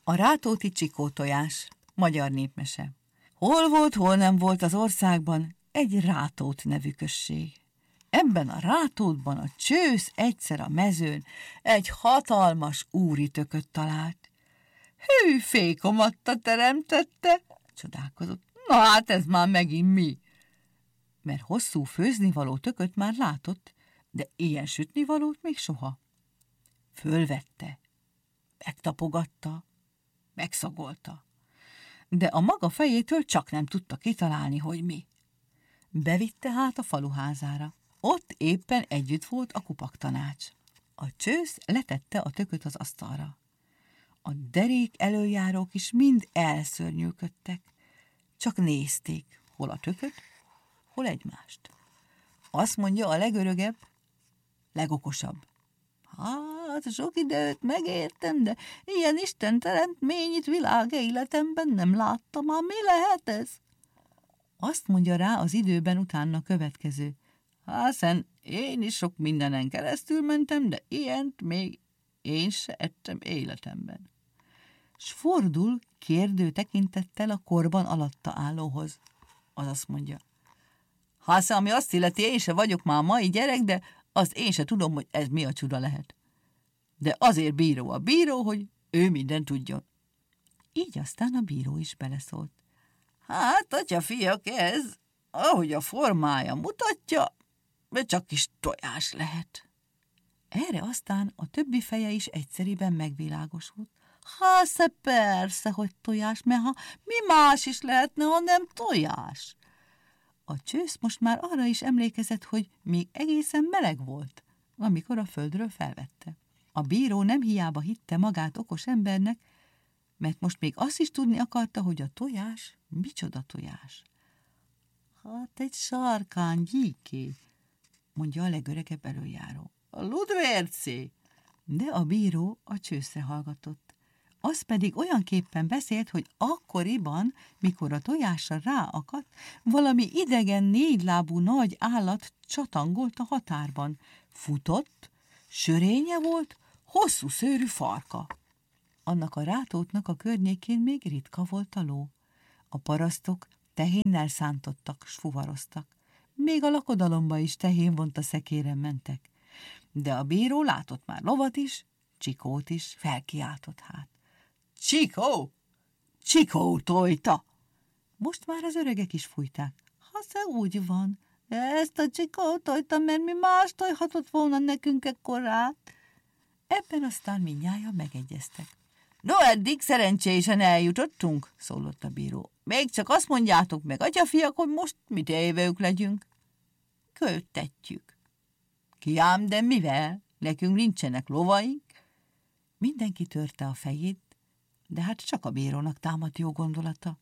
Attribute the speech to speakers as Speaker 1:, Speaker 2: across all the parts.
Speaker 1: A Rátóti Csikótojás, magyar népmese. Hol volt, hol nem volt az országban egy Rátót nevű község. Ebben a Rátótban a csősz egyszer a mezőn egy hatalmas úri tököt talált. Hű, fékomatta teremtette, csodálkozott. Na hát ez már megint mi? Mert hosszú főznivaló tököt már látott, de ilyen sütnivalót még soha. Fölvette, megtapogatta, megszagolta, de a maga fejétől csak nem tudta kitalálni, hogy mi. Bevitte hát a faluházára. Ott éppen együtt volt a kupaktanács. A csősz letette a tököt az asztalra. A derék elöljárók is mind elszörnyűködtek. Csak nézték, hol a tököt, hol egymást. Azt mondja a legörögebb, legokosabb. Hát, sok időt megértem, de ilyen Isten teremtményit világ életemben nem láttam. Már mi lehet ez? Azt mondja rá az időben utána következő. Hiszen én is sok mindenen keresztül mentem, de ilyent még én se ettem életemben. S fordul kérdő tekintettel a korban alatta állóhoz. Az azt mondja. Ami azt illeti, én se vagyok már mai gyerek, de azt én se tudom, hogy ez mi a csuda lehet. De azért bíró a bíró, hogy ő mindent tudjon. Így aztán a bíró is beleszólt. Hát, atyafiak, ez, ahogy a formája mutatja, csak kis tojás lehet. Erre aztán a többi feje is egyszeriben megvilágosult. Persze, hogy tojás, mert mi más is lehetne, ha nem tojás. A csősz most már arra is emlékezett, hogy még egészen meleg volt, amikor a földről felvette. A bíró nem hiába hitte magát okos embernek, mert most még azt is tudni akarta, hogy a tojás micsoda tojás. Egy sarkány gyíké, mondja a legöregebb elöljáró. A ludvércé! De a bíró a csőszre hallgatott. Az pedig olyanképpen beszélt, hogy akkoriban, mikor a tojásra ráakadt, valami idegen négylábú nagy állat csatangolt a határban. Futott, sörénye volt, hosszú szőrű farka. Annak a Rátótnak a környékén még ritka volt a ló. A parasztok tehénnel szántottak, s fuvaroztak. Még a lakodalomba is tehén vonta szekéren mentek. De a bíró látott már lovat is, Csikót is, felkiáltott hát. Csikó! Csikó tojta! Most már az öregek is fújták. Úgy van, de ezt a Csikó tojta, mert mi más tojhatott volna nekünk ekkorát. Ebben aztán mindnyájan megegyeztek. No, eddig szerencsésen eljutottunk, szólott a bíró. Még csak azt mondjátok meg, atyafiak, hogy most mit évők legyünk. Költetjük. Ki ám, de mivel? Nekünk nincsenek lovaink. Mindenki törte a fejét, de hát csak a bírónak támadt jó gondolata.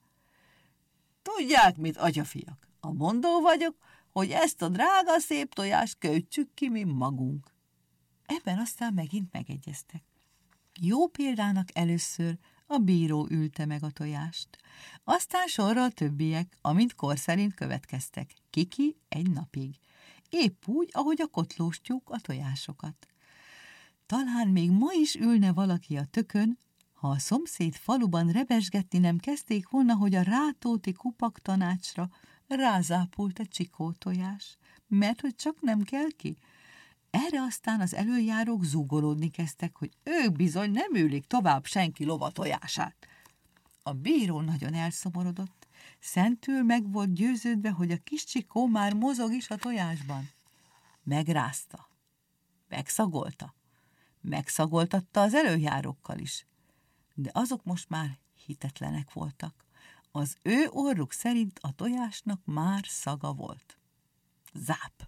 Speaker 1: Tudják mit, atyafiak? A mondó vagyok, hogy ezt a drága szép tojást költsük ki mi magunk. Ebben aztán megint megegyeztek. Jó példának először a bíró ülte meg a tojást. Aztán sorra a többiek, amint kor szerint következtek. Kiki egy napig. Épp úgy, ahogy a kotlós tyúk a tojásokat. Talán még ma is ülne valaki a tökön, ha a szomszéd faluban rebesgetni nem kezdték volna, hogy a Rátóti kupaktanácsra rázápult a Csikó tojás, mert hogy csak nem kell ki. Erre aztán az elöljárók zúgolódni kezdtek, hogy ők bizony nem ülik tovább senki lova tojását. A bíró nagyon elszomorodott, szentül meg volt győződve, hogy a kis Csikó már mozog is a tojásban. Megrázta, megszagolta, megszagoltatta az elöljárókkal is, de azok most már hitetlenek voltak. Az ő orruk szerint a tojásnak már szaga volt. Záp!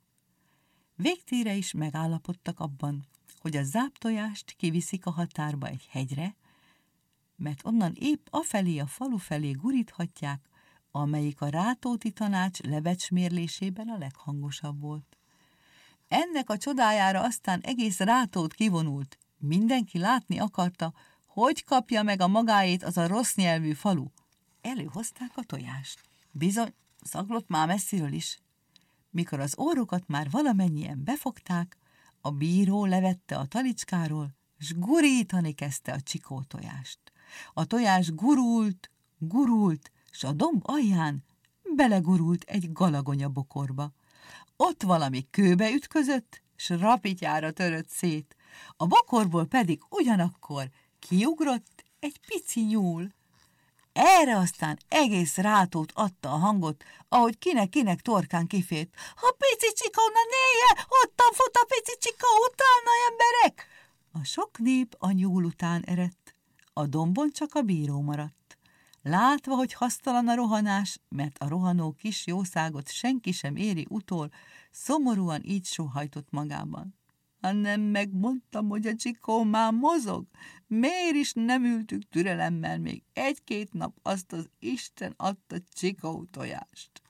Speaker 1: Végtére is megállapodtak abban, hogy a záptojást kiviszik a határba egy hegyre, mert onnan épp afelé a falu felé guríthatják, amelyik a Rátóti tanács lebecsmérlésében a leghangosabb volt. Ennek a csodájára aztán egész Rátót kivonult. Mindenki látni akarta, hogy kapja meg a magáét az a rossz nyelvű falu. Előhozták a tojást. Bizony, szaglott már messziről is. Mikor az orrukat már valamennyien befogták, a bíró levette a talicskáról, s gurítani kezdte a Csikó tojást. A tojás gurult, gurult, s a domb alján belegurult egy galagonya bokorba. Ott valami kőbe ütközött, s rapityára törött szét. A bokorból pedig ugyanakkor kiugrott egy pici nyúl. Erre aztán egész rátót adta a hangot, ahogy kinek torkán kifért. A pici csika onnan néje, ottan fut a pici csika, utána, emberek! A sok nép a nyúl után eredt, a dombon csak a bíró maradt. Látva, hogy hasztalan a rohanás, mert a rohanó kis jószágot senki sem éri utol, szomorúan így sóhajtott magában. Ha nem megmondtam, hogy a Csikó már mozog, miért is nem ültük türelemmel még 1-2 nap azt az Isten adta Csikó tojást?